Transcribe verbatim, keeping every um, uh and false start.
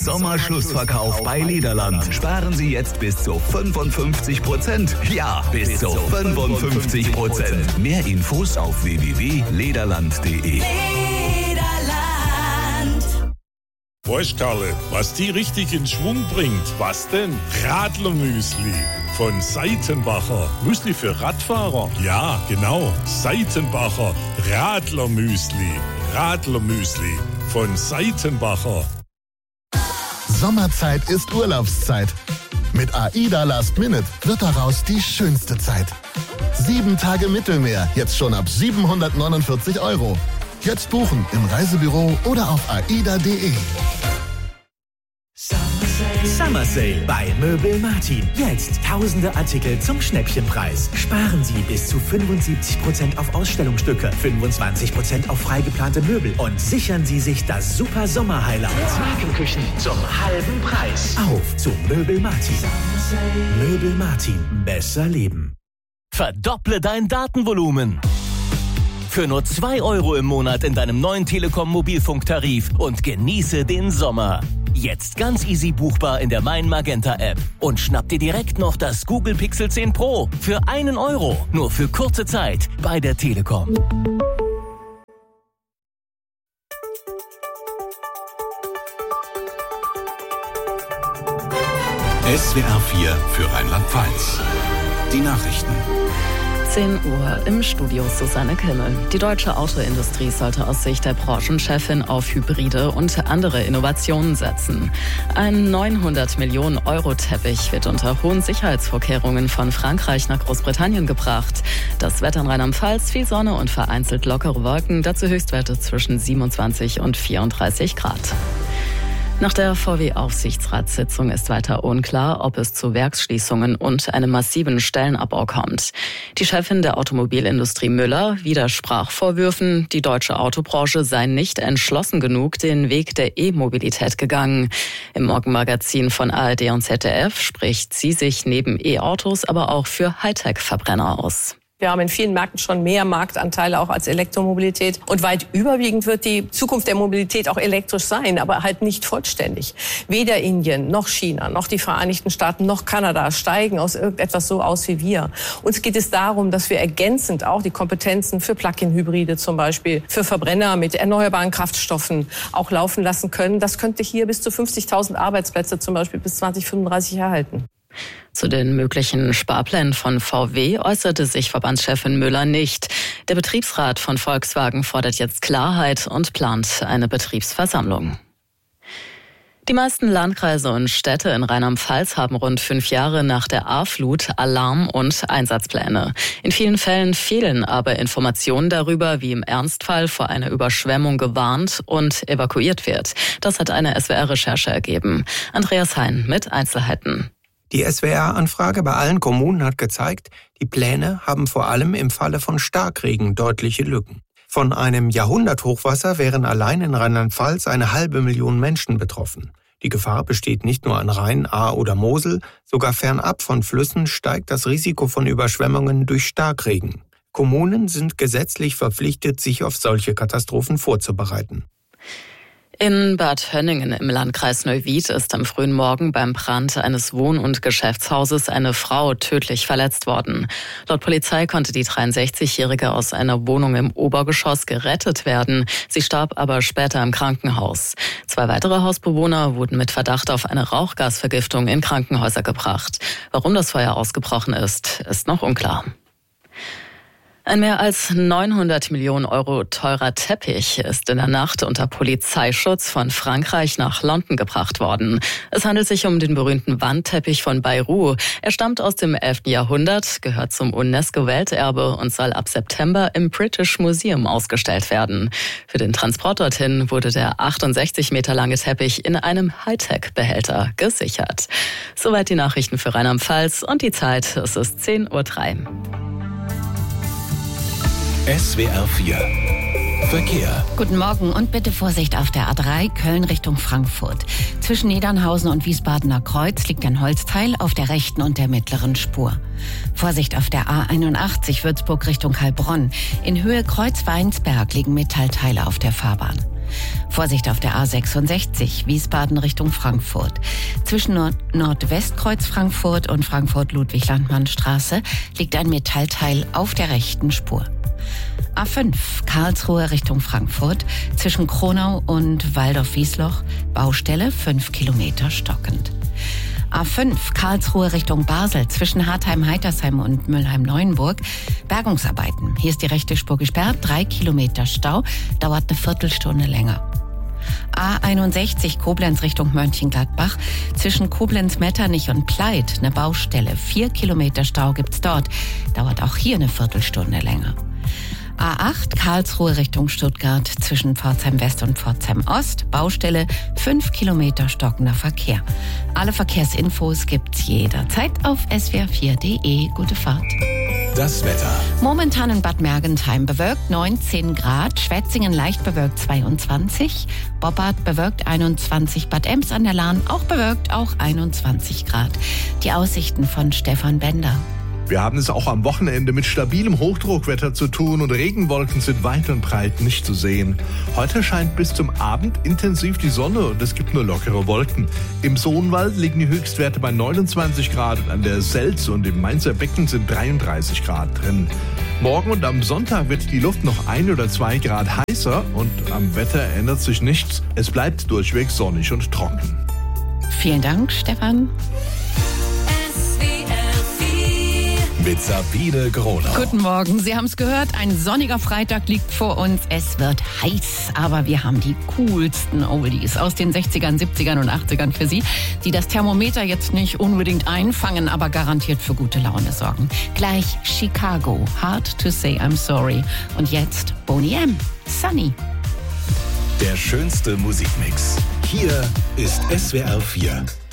Sommerschlussverkauf bei Lederland. Sparen Sie jetzt bis zu fünfundfünfzig Prozent. Ja, bis zu fünfundfünfzig Prozent. Mehr Infos auf w w w punkt lederland punkt de. Weißt Karle, was die richtig in Schwung bringt? Was denn? Radlermüsli von Seitenbacher. Müsli für Radfahrer? Ja, genau. Seitenbacher Radlermüsli. Radlermüsli von Seitenbacher. Sommerzeit ist Urlaubszeit. Mit AIDA Last Minute wird daraus die schönste Zeit. Sieben Tage Mittelmeer, jetzt schon ab siebenhundertneunundvierzig Euro. Jetzt buchen im Reisebüro oder auf aida punkt de. Summer Sale bei Möbel Martin. Jetzt tausende Artikel zum Schnäppchenpreis. Sparen Sie bis zu fünfundsiebzig Prozent auf Ausstellungsstücke, fünfundzwanzig Prozent auf freigeplante Möbel und sichern Sie sich das super Sommer-Highlight. Markenküchen zum halben Preis. Auf zu Möbel Martin. Möbel Martin. Besser leben. Verdopple dein Datenvolumen. Für nur zwei Euro im Monat in deinem neuen Telekom-Mobilfunktarif und genieße den Sommer. Jetzt ganz easy buchbar in der Mein Magenta App. Und schnapp dir direkt noch das Google Pixel zehn Pro für einen Euro. Nur für kurze Zeit bei der Telekom. S W R vier für Rheinland-Pfalz. Die Nachrichten. zehn Uhr im Studio Susanne Kimmel. Die deutsche Autoindustrie sollte aus Sicht der Branchenchefin auf Hybride und andere Innovationen setzen. Ein neunhundert Millionen Euro Teppich wird unter hohen Sicherheitsvorkehrungen von Frankreich nach Großbritannien gebracht. Das Wetter in Rheinland-Pfalz, viel Sonne und vereinzelt lockere Wolken, dazu Höchstwerte zwischen siebenundzwanzig und vierunddreißig Grad. Nach der V W-Aufsichtsratssitzung ist weiter unklar, ob es zu Werksschließungen und einem massiven Stellenabbau kommt. Die Chefin der Automobilindustrie Müller widersprach Vorwürfen, die deutsche Autobranche sei nicht entschlossen genug den Weg der E-Mobilität gegangen. Im Morgenmagazin von A R D und Z D F spricht sie sich neben E-Autos aber auch für Hightech-Verbrenner aus. Wir haben in vielen Märkten schon mehr Marktanteile auch als Elektromobilität. Und weit überwiegend wird die Zukunft der Mobilität auch elektrisch sein, aber halt nicht vollständig. Weder Indien, noch China, noch die Vereinigten Staaten, noch Kanada steigen aus irgendetwas so aus wie wir. Uns geht es darum, dass wir ergänzend auch die Kompetenzen für Plug-in-Hybride zum Beispiel, für Verbrenner mit erneuerbaren Kraftstoffen auch laufen lassen können. Das könnte hier bis zu fünfzigtausend Arbeitsplätze zum Beispiel bis zwanzig fünfunddreißig erhalten. Zu den möglichen Sparplänen von V W äußerte sich Verbandschefin Müller nicht. Der Betriebsrat von Volkswagen fordert jetzt Klarheit und plant eine Betriebsversammlung. Die meisten Landkreise und Städte in Rheinland-Pfalz haben rund fünf Jahre nach der A-Flut Alarm- und Einsatzpläne. In vielen Fällen fehlen aber Informationen darüber, wie im Ernstfall vor einer Überschwemmung gewarnt und evakuiert wird. Das hat eine S W R-Recherche ergeben. Andreas Hein mit Einzelheiten. Die S W R-Anfrage bei allen Kommunen hat gezeigt, die Pläne haben vor allem im Falle von Starkregen deutliche Lücken. Von einem Jahrhunderthochwasser wären allein in Rheinland-Pfalz eine halbe Million Menschen betroffen. Die Gefahr besteht nicht nur an Rhein, Ahr oder Mosel, sogar fernab von Flüssen steigt das Risiko von Überschwemmungen durch Starkregen. Kommunen sind gesetzlich verpflichtet, sich auf solche Katastrophen vorzubereiten. In Bad Hönningen im Landkreis Neuwied ist am frühen Morgen beim Brand eines Wohn- und Geschäftshauses eine Frau tödlich verletzt worden. Laut Polizei konnte die dreiundsechzigjährige aus einer Wohnung im Obergeschoss gerettet werden. Sie starb aber später im Krankenhaus. Zwei weitere Hausbewohner wurden mit Verdacht auf eine Rauchgasvergiftung in Krankenhäuser gebracht. Warum das Feuer ausgebrochen ist, ist noch unklar. Ein mehr als neunhundert Millionen Euro teurer Teppich ist in der Nacht unter Polizeischutz von Frankreich nach London gebracht worden. Es handelt sich um den berühmten Wandteppich von Bayrou. Er stammt aus dem elften Jahrhundert, gehört zum UNESCO-Welterbe und soll ab September im British Museum ausgestellt werden. Für den Transport dorthin wurde der achtundsechzig Meter lange Teppich in einem Hightech-Behälter gesichert. Soweit die Nachrichten für Rheinland-Pfalz und die Zeit. Es ist zehn Uhr drei. S W R vier Verkehr. Guten Morgen und bitte Vorsicht auf der A drei Köln Richtung Frankfurt. Zwischen Niedernhausen und Wiesbadener Kreuz liegt ein Holzteil auf der rechten und der mittleren Spur. Vorsicht auf der A einundachtzig Würzburg Richtung Heilbronn. In Höhe Kreuz-Weinsberg liegen Metallteile auf der Fahrbahn. Vorsicht auf der A sechsundsechzig, Wiesbaden Richtung Frankfurt. Zwischen Nord- Nordwestkreuz Frankfurt und Frankfurt-Ludwig-Landmann-Straße liegt ein Metallteil auf der rechten Spur. A fünf, Karlsruhe Richtung Frankfurt. Zwischen Kronau und Waldorf-Wiesloch, Baustelle, fünf Kilometer stockend. A fünf, Karlsruhe Richtung Basel, zwischen Hartheim-Heitersheim und Mülheim-Neuenburg. Bergungsarbeiten. Hier ist die rechte Spur gesperrt, drei Kilometer Stau, dauert eine Viertelstunde länger. A einundsechzig, Koblenz Richtung Mönchengladbach. Zwischen Koblenz-Metternich und Pleit eine Baustelle. Vier Kilometer Stau gibt's dort, dauert auch hier eine Viertelstunde länger. A acht, Karlsruhe Richtung Stuttgart, zwischen Pforzheim West und Pforzheim Ost, Baustelle, fünf Kilometer stockender Verkehr. Alle Verkehrsinfos gibt's jederzeit auf S W R vier punkt de. Gute Fahrt. Das Wetter. Momentan in Bad Mergentheim bewölkt neunzehn Grad, Schwetzingen leicht bewölkt zweiundzwanzig, Boppard bewölkt einundzwanzig, Bad Ems an der Lahn auch bewölkt, auch einundzwanzig Grad. Die Aussichten von Stefan Bender. Wir haben es auch am Wochenende mit stabilem Hochdruckwetter zu tun und Regenwolken sind weit und breit nicht zu sehen. Heute scheint bis zum Abend intensiv die Sonne und es gibt nur lockere Wolken. Im Sohnwald liegen die Höchstwerte bei neunundzwanzig Grad und an der Selz und im Mainzer Becken sind dreiunddreißig Grad drin. Morgen und am Sonntag wird die Luft noch ein oder zwei Grad heißer und am Wetter ändert sich nichts. Es bleibt durchweg sonnig und trocken. Vielen Dank, Stefan. Mit Sabine Gronau. Guten Morgen, Sie haben es gehört, ein sonniger Freitag liegt vor uns. Es wird heiß, aber wir haben die coolsten Oldies aus den sechzigern, siebzigern und achtzigern für Sie, die das Thermometer jetzt nicht unbedingt einfangen, aber garantiert für gute Laune sorgen. Gleich Chicago, Hard to Say I'm Sorry. Und jetzt Boney M, Sunny. Der schönste Musikmix. Hier ist S W R vier.